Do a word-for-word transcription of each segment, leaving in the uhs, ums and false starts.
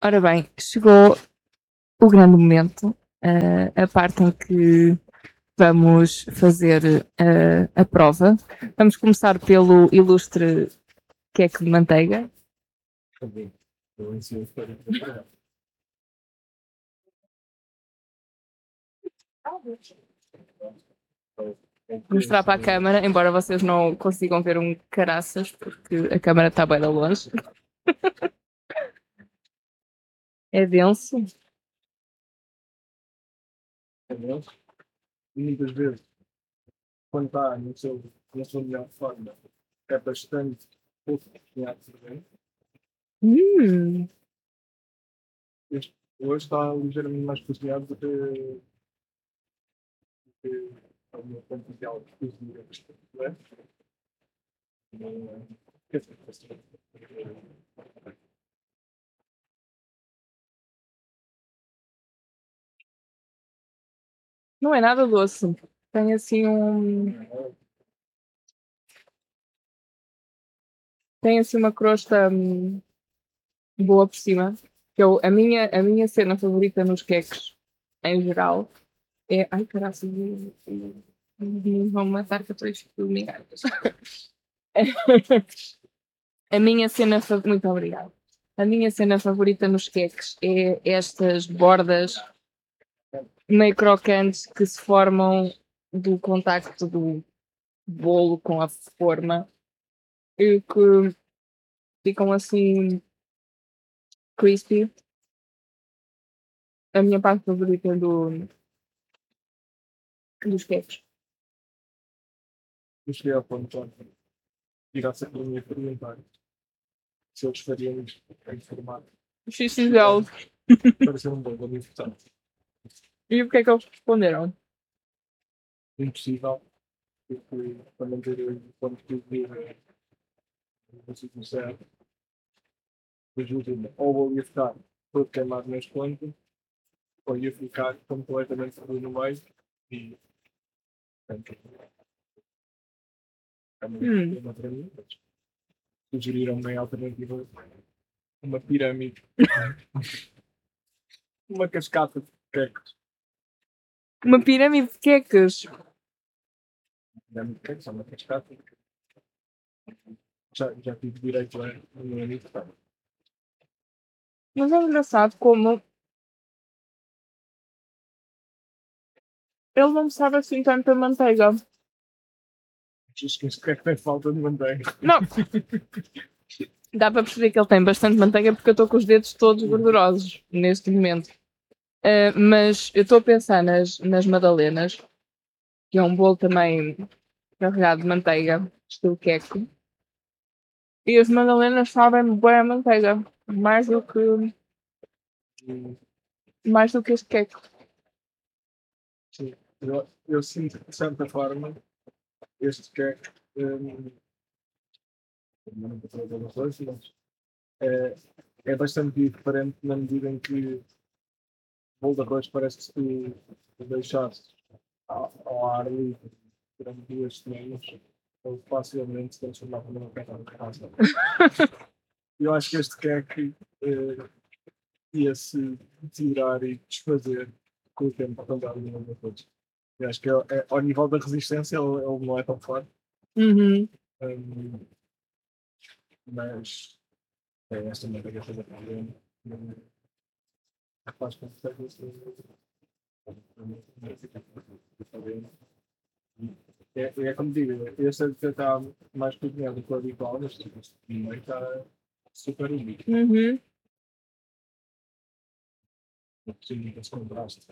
Ora bem, chegou o grande momento, uh, a parte em que vamos fazer uh, a prova. Vamos começar pelo ilustre queque de manteiga. Mostrar para a câmara, embora vocês não consigam ver um caraças, porque a câmara está bem de longe. É denso. É denso. E muitas vezes, quando está no seu, na sua melhor forma, é bastante pouco cozinhado por dentro. Hum. Este hoje está ligeiramente mais cozinhado do que, do que o meu potencial de cozinha bastante leve. Não é nada doce. Tem assim um. Tem assim uma crosta hum, boa por cima. Que eu, a, minha, a minha cena favorita nos queques, em geral, é. Ai, caralho, vão matar que eu estou fulminadas. A minha cena favorita. Muito obrigada. A minha cena favorita nos queques é estas bordas meio crocantes que se formam do contacto do bolo com a forma e que ficam assim crispy. A minha parte favorita do, dos queques. Eu cheguei ao ponto de virar sempre a minha perguntar se eles fariam isto em formato X X L. para ser um bolo universal. E o que é que eles responderam? Impossível, porque para manter o ponto de vida no sítio certo, ajuda-me ou ia ficar todo queimado neste ponto, ou ia ficar completamente frio no meio e portanto, é uma Hum. tema para mim. Sugeriram uma alternativa, uma pirâmide, uma cascata de queques. Uma pirâmide de queques. Pirâmide de queques, é uma cascata. Já, já tive direito lá no meu aniversário. Mas é engraçado como ele não sabe assim tanta manteiga. Diz que este queque tem falta de manteiga. Não! Dá para perceber que ele tem bastante manteiga porque eu estou com os dedos todos gordurosos neste momento. Uh, mas eu estou a pensar nas, nas madalenas, que é um bolo também carregado de manteiga, estilo queque. E as madalenas sabem bem a manteiga, mais do que mais do que este queque. Sim, eu, eu sinto que de certa forma este queque um, não vou trazer uma coisa, mas é, é bastante diferente na medida em que o bolo de arroz parece que se tu deixasse ao, ao ar livre durante duas semanas, ele facilmente se transformava numa pedra de casa. Eu acho que este queque uh, ia-se tirar e desfazer com o tempo quando há alguma coisa. Eu acho que é, é, ao nível da resistência ele, ele não é tão forte. Uhum. Um, mas é esta manteiga toda problema. Faz com que seja é, é como digo, este está mais cozinhado do que o habitual, mas este meio está super úmido. Uhum. Sim, esse contraste.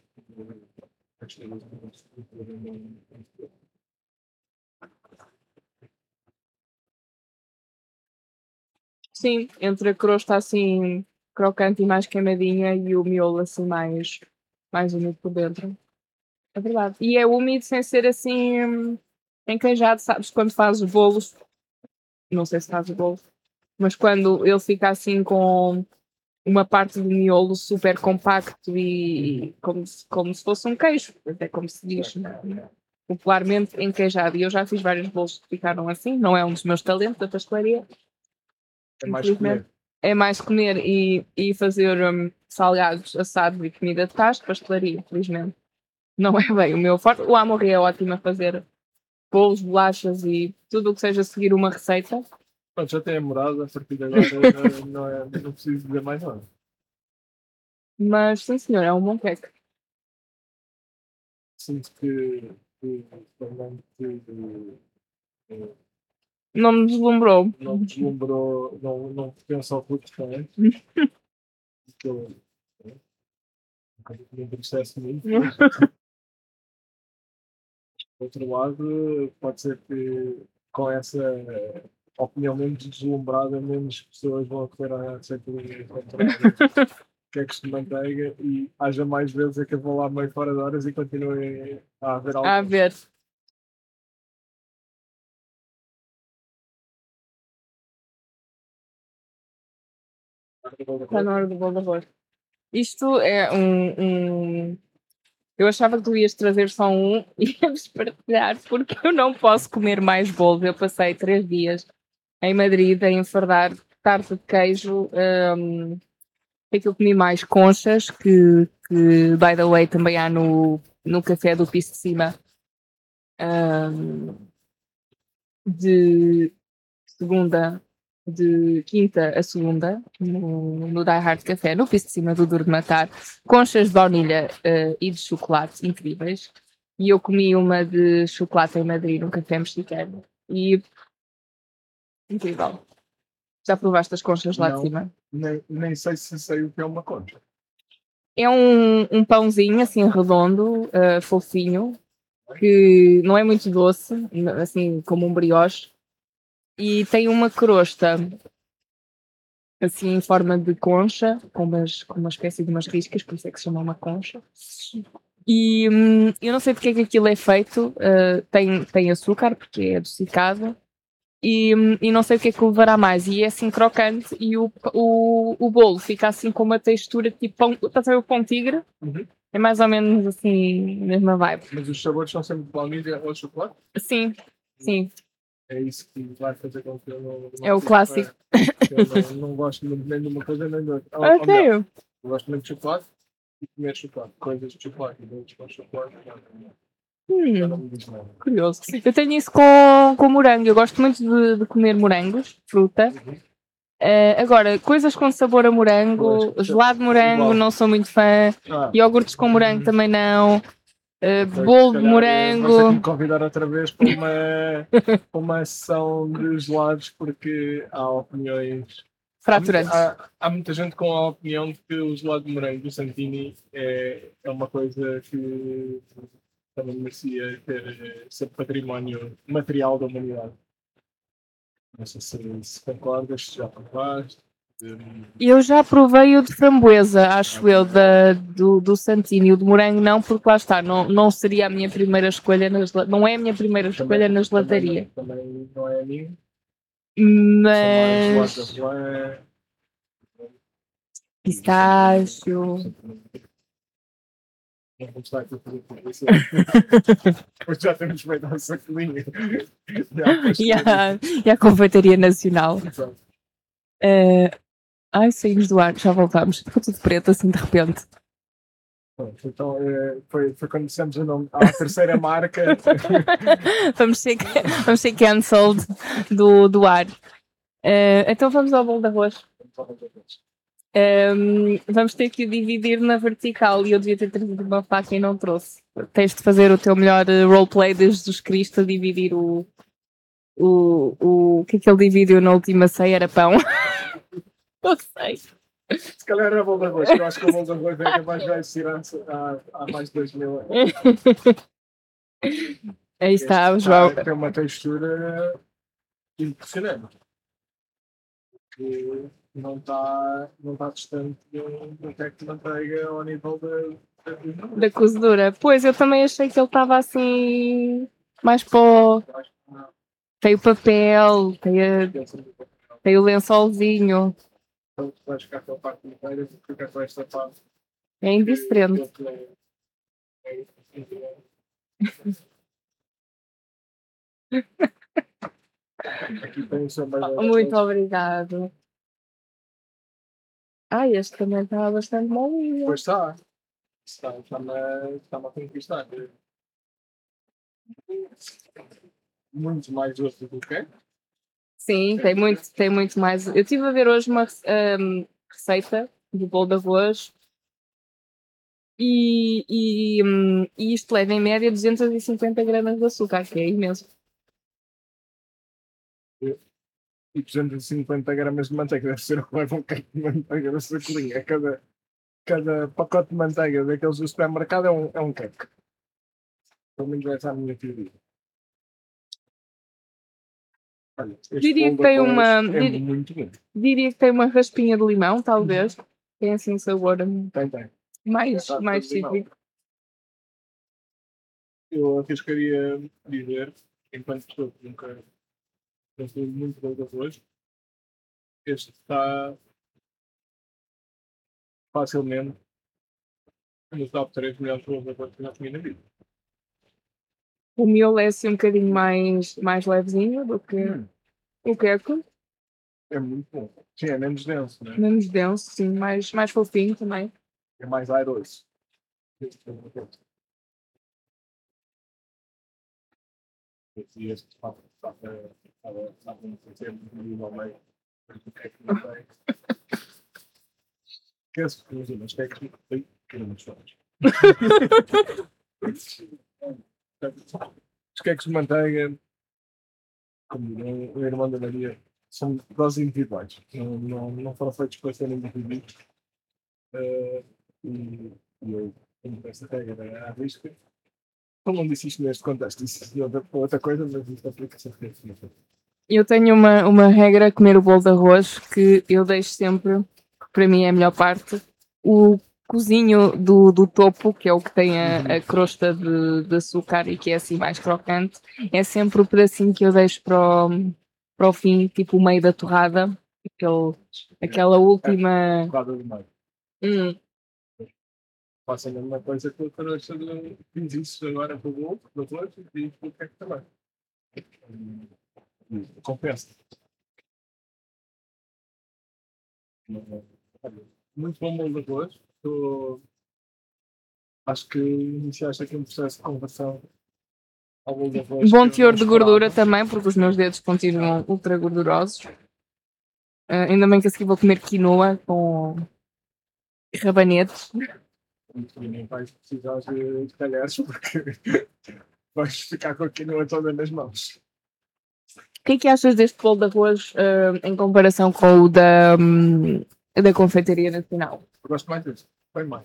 Sim, entre a crosta assim crocante e mais queimadinha e o miolo assim mais, mais úmido por dentro. É verdade. E é úmido sem ser assim hum, enqueijado, sabes? Quando fazes bolos, não sei se fazes bolos, mas quando ele fica assim com uma parte do miolo super compacto e como se, como se fosse um queijo, até como se diz né? Popularmente enqueijado. E eu já fiz vários bolos que ficaram assim, não é um dos meus talentos da pastelaria. É mais Infelizmente. comer. é mais comer e, e fazer hum, salgados, assados e comida de tasco, pastelaria, felizmente. Não é bem o meu forte. O Amorri é ótimo a fazer bolos, bolachas e tudo o que seja seguir uma receita. Pronto, já tem a morada, a partir de agora não, não, é, não preciso dizer mais nada. Mas sim, senhor, é um bom queque. Sinto que, que realmente eh, Não me deslumbrou. não me deslumbrou, não, não pertence ao clube de fãs, que eu eh, nunca me entristece muito. Por outro lado, pode ser que com essa opinião menos deslumbrada, menos pessoas vão acorrer à receita de encontrar queques de manteiga e haja mais vezes é que eu vou lá meio fora de horas e continue a haver algo. A ver. Está na hora do bolo de arroz. Isto é um, um- Eu achava que tu ias trazer só um e íamos partilhar, porque eu não posso comer mais bolos. Eu passei três dias em Madrid a enfardar tarta de queijo. Um, é que eu comi mais conchas, que, que by the way também há no, no café do piso de cima. Um, de segunda, de quinta a segunda, no, no Die Hard Café, no piso de cima do Duro de Matar, conchas de baunilha uh, e de chocolate incríveis. E eu comi uma de chocolate em Madrid, num café mexicano. E incrível. Já provaste as conchas lá de Não, cima? nem, nem sei se sei o que é uma concha. É um, um pãozinho assim redondo, uh, fofinho, que não é muito doce, assim como um brioche, e tem uma crosta assim em forma de concha, com, umas, com uma espécie de umas riscas, por isso é que se chama uma concha. E hum, eu não sei porque é que aquilo é feito, uh, tem, tem açúcar, porque é adocicado, e, hum, e não sei o que é que levará mais. E é assim crocante, e o, o, o bolo fica assim com uma textura tipo pão. Estás a ver o pão tigre? Uhum. É mais ou menos assim, a mesma vibe. Mas os sabores são sempre de baunilha ou chocolate? Sim, sim, É isso que vai fazer com que eu não, não é o fique, clássico. eu não, não gosto muito nem de uma coisa nem de outra. Ou, Ah, ou melhor, sério? eu gosto muito de chocolate e comer chocolate. Coisas de chocolate e doces com chocolate. Já não Hum, me diz nada. curioso. Eu tenho isso com, com morango. Eu gosto muito de, de comer morangos, fruta. Uhum. Eh, agora, coisas com sabor a morango, Pois, gelado de morango, igual. não sou muito fã. Ah, Iogurtes com morango também não. Eh, pois, se bolo de calhar eh, vais ter que me morango, convidar outra vez para uma, para uma sessão de gelados, porque há opiniões. Há muita, fraturantes. há, há muita gente com a opinião de que o gelado de morango do Santini é, é uma coisa que também merecia ter, eh, ser património material da humanidade. Não sei se, se concordas, se já provaste. Hum, Eu já provei o de framboesa, acho eu, da, do, do Santini. O de morango não, porque lá está, não, não seria a minha primeira escolha, na gela- não é a minha primeira escolha também, na também, gelataria. não, também não é a minha. São mais gelados Mas da Belém. pistácio. Não vamos estar aqui a fazer publicidade. Porque já temos feito a sacolinha. E a, e a Confeitaria Nacional. Eh, ai, saímos do ar, já voltámos. Ficou tudo preto assim de repente. Então eh, foi, foi quando dissemos o nome à terceira marca. vamos, ser, vamos ser cancelled do, do ar. Eh, então vamos ao bolo de arroz. Um, vamos ter que o dividir na vertical e eu devia ter trazido uma faca e não trouxe. Tens de fazer o teu melhor eh, roleplay de Jesus Cristo a dividir o. O, o, o que é que ele dividiu na última ceia? Era pão. Não sei. Se calhar era bolo de arroz, que eu acho que o bolo de arroz é capaz de já existir antes, há, há mais de dois mil anos. Aí está, o Este João. tá- tem uma textura impressionante. Que não está não tá distante do, do teco de manteiga ao nível da, da, Da cozedura. Pois, eu também achei que ele estava assim. Mais para o. Tem o papel, tem, a, tem o lençolzinho. Então tu vais ficar com a parte inteira e ficar com esta parte. É indiferente. que é- é- é- Aqui tem o seu meio. Muito obrigado. Ah, este também está bastante molinho. Pois está. Está- Está-me a está-me a conquistar. Muito mais doce do que é. Sim, tem muito, tem muito mais. Eu estive a ver hoje uma rece- hum, receita de bolo de arroz e, e, hum, e isto leva em média duzentos e cinquenta gramas de açúcar, que é imenso. E duzentos e cinquenta gramas de manteiga deve ser o que leva um cake de manteiga da sacolinha. Cada, cada pacote de manteiga daqueles do supermercado é um, é um cake. Pelo menos essa é a minha teoria. Olha, este Diria bolo que de tem arroz uma, é diri- muito bom. diria que tem uma raspinha de limão, talvez. Tem assim um sabor hum, Tem, tem. mais, Raspa mais de limão. cítrico. Eu arriscaria dizer, enquanto pessoa que nunca pensou muito bolo de arroz, este está facilmente nos top três melhores bolos de arroz que eu já comi na vida. O miolo é assim um bocadinho mais, mais levezinho do que Hum, o queco, é muito bom. Sim, é menos denso, né? menos denso, sim, mais, mais fofinho também. É mais airoso. E este estava a fazer um ao meio. O que é que não tem? Que as coisas, mas que é que tem? Que não nos faz. Os queques de manteiga, como diria o irmão da Maria, são doses individuais. Não, não, não foram feitos para serem divididos. Uh, e, e eu tenho essa regra à risca. Eu não disse isto neste contexto, disse outra, outra coisa, mas isto aplica-se a regra. Eu tenho uma, uma regra a comer o bolo de arroz que eu deixo sempre, que para mim é a melhor parte, o cozinho do, do topo, que é o que tem a, a crosta de, de açúcar e que é assim mais crocante, é sempre o pedacinho que eu deixo para o, para o fim, tipo o meio da torrada, aquele, aquela última. Quadro do meio. Hum, Faço a mesma coisa que eu trouxe de fiz isso agora com o outro, do outro, e com o queque também. Hum, Compensa. Muito bom bolo de arroz. Estou- Acho que iniciaste aqui um processo de conversão ao bolo de arroz. bom que eu teor não de gordura esperava. também, porque os meus dedos continuam ultra gordurosos. Ah, ainda bem que a seguir vou comer quinoa com rabanetes. E nem vais precisar de de talheres porque vais ficar com a quinoa toda nas mãos. O que é que achas deste bolo de arroz ah, em comparação com o da, hum, da Confeitaria Nacional? Eu gosto mais disso. Bem mais.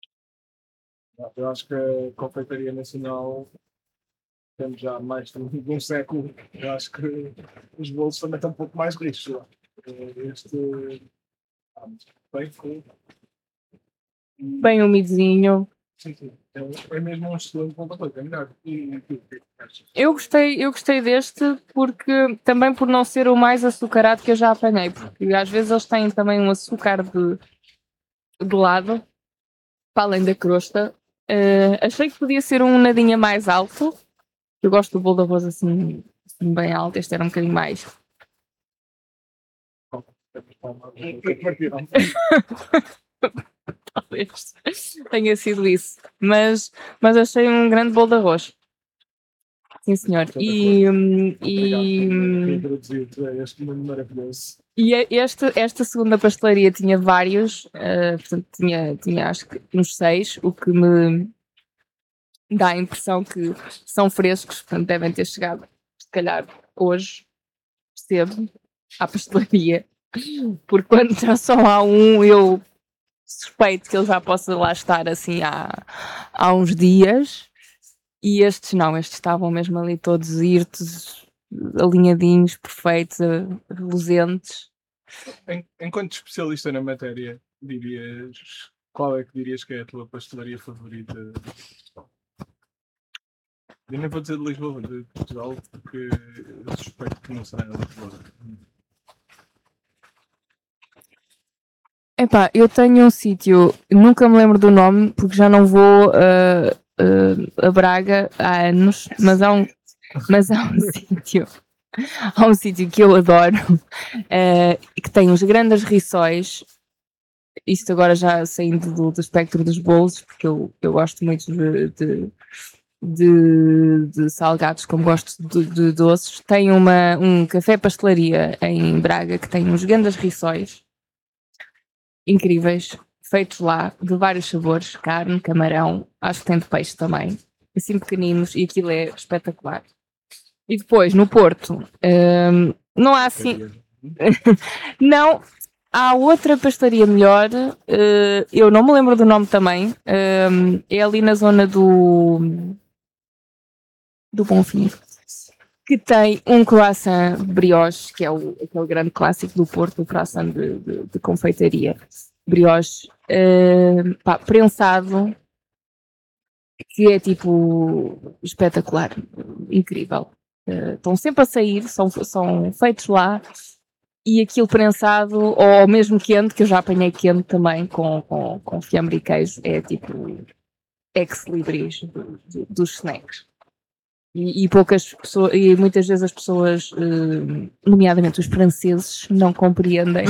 Eu acho que a confeitaria nacional temos já mais de um de um século. Eu acho que os bolos também estão um pouco mais ricos lá. Este ah, bem full. Bem umidinho. Sim, sim. É, um- é mesmo um excelente bolo de arroz. É melhor. E e tu, o que é que achas? Eu gostei, eu gostei deste porque também por não ser o mais açucarado que eu já apanhei, porque às vezes eles têm também um açúcar de, de lado, para além da crosta. Ah, achei que podia ser um nadinha mais alto. Eu gosto do bolo de arroz assim, assim bem alto, este era um bocadinho mais. Temos palmas, nunca partiram. Talvez tenha sido isso. Mas, mas achei um grande bolo de arroz. Sim, senhor. E, hum, e, Obrigado por hum, introduzir-te a este mundo maravilhoso. e a- esta, esta segunda pastelaria tinha vários, ah, portanto, tinha, tinha acho que uns seis, o que me dá a impressão que são frescos, portanto, devem ter chegado, se calhar, hoje, cedo, à pastelaria. Porque quando já só há um, eu suspeito que ele já possa lá estar assim há, há uns dias. E estes não, estes estavam mesmo ali todos irtos, alinhadinhos, perfeitos, eh, reluzentes. Em- Enquanto especialista na matéria, dirias qual é que dirias que é a tua pastelaria favorita? Eu nem vou dizer de Lisboa, vou dizer de Portugal, porque eu suspeito que não será em Lisboa. Epá, eu tenho um sítio, nunca me lembro do nome, porque já não vou eh, eh, a Braga há anos, mas há um, mas há um sítio, há um sítio que eu adoro, eh, que tem uns grandes rissóis isto agora já saindo do, do espectro dos bolos, porque eu, eu gosto muito de, de, de, de salgados, como gosto de, de doces. Tem uma, um café pastelaria em Braga que tem uns grandes rissóis incríveis, feitos lá, de vários sabores, carne, camarão, acho que tem de peixe também, assim pequeninos, e aquilo é espetacular. E depois, no Porto, hum, não há assim... não, há outra pastelaria melhor, uh, eu não me lembro do nome também, um, é ali na zona do... do Bonfim, que tem um croissant brioche, que é o, aquele grande clássico do Porto, o croissant de, de, de confeitaria brioche, uh, pá, prensado, que é tipo espetacular, incrível. Uh, estão sempre a sair, são, são feitos lá, e aquilo prensado, ou mesmo quente, que eu já apanhei quente também, com, com, com fiambre e queijo, é tipo ex-libris do, do, dos snacks. E, e poucas pessoas, e muitas vezes as pessoas, uh, nomeadamente os franceses, não compreendem.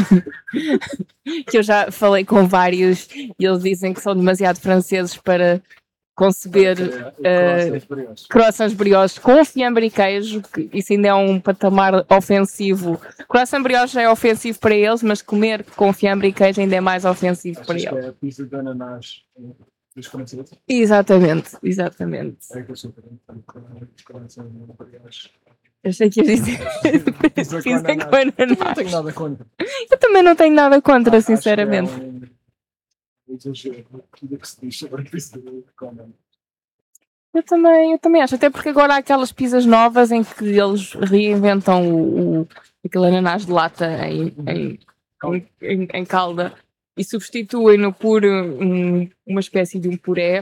Que eu já falei com vários e eles dizem que são demasiado franceses para conceber uh, croissants brioches com fiambre e queijo, que isso ainda é um patamar ofensivo. Croissant brioche já é ofensivo para eles, mas comer com fiambre e queijo ainda é mais ofensivo. Achas para eles. Que é a pizza de ananás dos franceses? Exatamente, exatamente. É que eu sou croissant brioche. Achei que ia dizer pizza com ananás. Não tenho nada contra. Eu também não tenho nada contra, ah, sinceramente. Exagero do que se diz sobre a pizza de Conan. Eu também, eu também acho, até porque agora há aquelas pizzas novas em que eles reinventam o, o, aquele ananás de lata em, em, em, em, em calda e substituem-no por um, uma espécie de um puré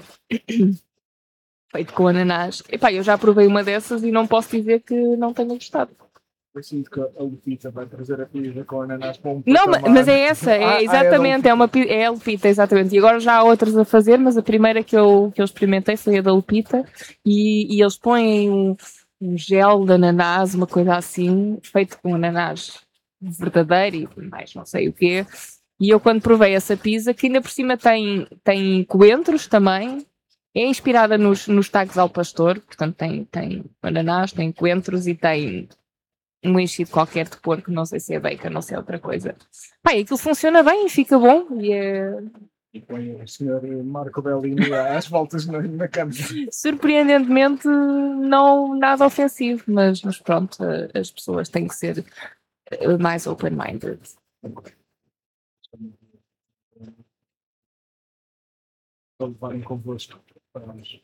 feito com ananás. Epá, eu já provei uma dessas e não posso dizer que não tenha gostado. Eu sinto que a Lupita vai trazer a pizza com ananás para um Não, patamar. mas é essa, é ah, exatamente, ah, é, é, uma, é a Lupita, exatamente. E agora já há outras a fazer, mas a primeira que eu, que eu experimentei foi a da Lupita e, e eles põem um, um gel de ananás, uma coisa assim, feito com ananás verdadeiro e mais não sei o quê. E eu quando provei essa pizza, que ainda por cima tem, tem coentros também, é inspirada nos, nos tacos ao pastor, portanto tem, tem ananás, tem coentros e tem um enchido qualquer de porco, não sei se é bacon, não sei é outra coisa. Pá, e aquilo funciona bem, fica bom e é... E põe o senhor Marco Bellini às voltas na, na cama. Surpreendentemente não nada ofensivo, mas, mas pronto, as pessoas têm que ser mais open-minded. Vou levarem convosco para nós.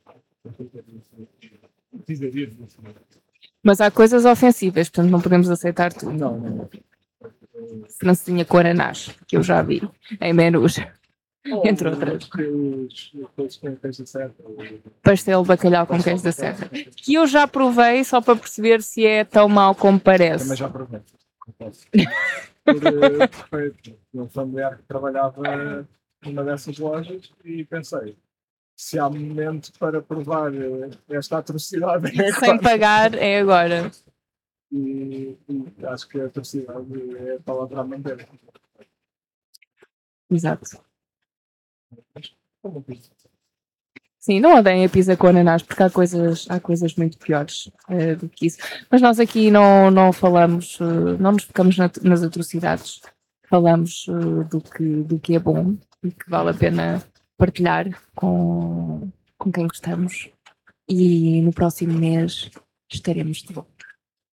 Mas há coisas ofensivas, portanto não podemos aceitar tudo. Não, não. Francesinha com ananás, que eu já vi em menus, oh, entre outras. Pastel de bacalhau com queijo da serra, que eu já provei só para perceber se é tão mau como parece. Também já provei. Por, por um familiar que trabalhava numa dessas lojas e pensei, se há momento para provar esta atrocidade é agora. Sem pagar é agora. E, e acho que a atrocidade é a palavra à maneira. Exato. Sim, não odeiem a pizza com ananás porque há coisas, há coisas muito piores uh, do que isso. Mas nós aqui não, não falamos, uh, não nos focamos na, nas atrocidades. Falamos uh, do, que, do que é bom e que vale a pena partilhar com, com quem gostamos. E no próximo mês estaremos de volta.